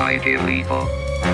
Ay, qué rico.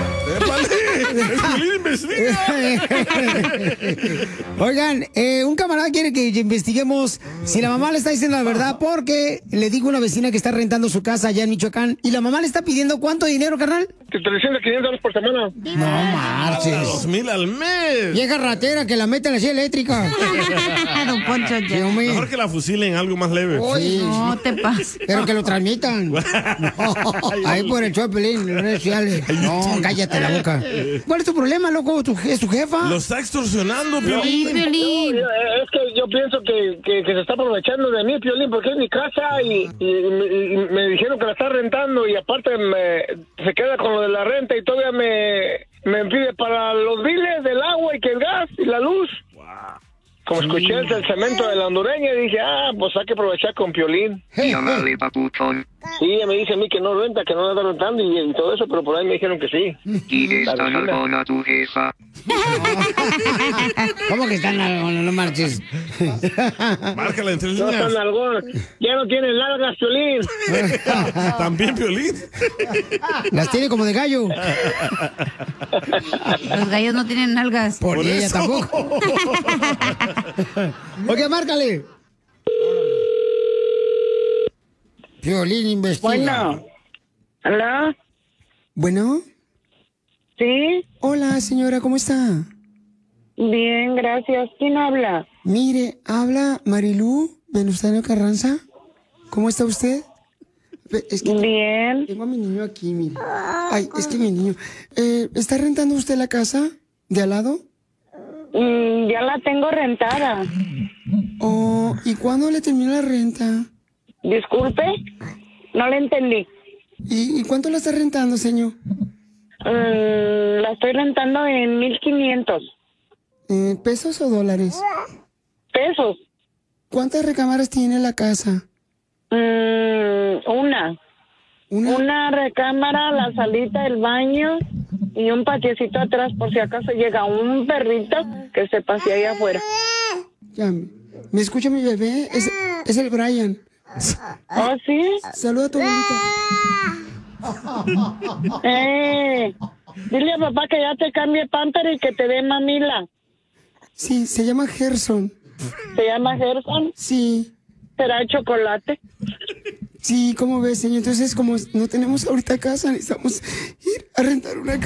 Oigan, un camarada quiere que investiguemos si la mamá le está diciendo la verdad porque le dijo a una vecina que está rentando su casa allá en Michoacán y la mamá le está pidiendo ¿cuánto dinero, carnal? $300 por semana. No marches. 2,000 al mes. Vieja ratera que la mete en la silla eléctrica. Don Poncho, ya. Dios mío. Mejor que la fusilen, algo más leve. Oye, No te pases. pero que lo transmitan. No, ahí por el show de Pelín, en las redes sociales. No, cállate la boca. ¿Cuál es tu problema, loco? ¿Es tu jefa? Lo está extorsionando, Sí, Piolín. Piolín. Es que yo pienso que se está aprovechando de mí, Piolín, porque es mi casa y me dijeron que la está rentando y aparte se queda con lo de la renta y todavía me pide para los biles del agua y que el gas y la luz. Como escuché el cemento de la hondureña, dije, pues hay que aprovechar con Piolín. Llámale, papuchón. Sí, ella me dice a mí que no renta, que no la está rentando y todo eso, pero por ahí me dijeron que sí. Y está nalgona tu jefa. ¿Cómo que están no marches? Márcala en 3 No líneas. están algón, ya no tienen largas, Piolín. También, Piolín. Las tiene como de gallo. Los gallos no tienen nalgas. Por ella eso. tampoco. Ok, márcale. Piolín investiga. Bueno. ¿Aló? Bueno. ¿Sí? Hola, señora, ¿cómo está? Bien, gracias. ¿Quién habla? Mire, habla Marilú Venustiano Carranza. ¿Cómo está usted? Es que Bien. tengo a mi niño aquí, mire. Ay, es que mi niño. ¿Está rentando usted la casa de al lado? Ya la tengo rentada. Oh, ¿y cuándo le termina la renta? Disculpe, no le entendí. ¿Y cuánto la está rentando, señor? La estoy rentando en 1,500 ¿Pesos o dólares? pesos. ¿Cuántas recámaras tiene la casa? Una recámara, la salita, el baño y un patiecito atrás por si acaso llega un perrito que se pasea ahí afuera. Ya, ¿me escucha mi bebé? Es el Brian. ¿Oh, sí? Saluda a tu abuelito. Dile a papá que ya te cambie pamper y que te dé mamila. Sí, se llama Gerson. ¿Se llama Gerson? Sí. ¿Será de chocolate? Sí, ¿cómo ves, señor? Entonces, como no tenemos ahorita casa, necesitamos ir a rentar una casa.